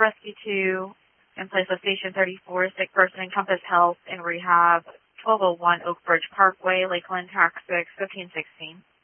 Rescue 2 in place of Station 34, sick person, Encompass Health and Rehab, 1201 Oak Bridge Parkway, Lakeland, Tax 6, 1516.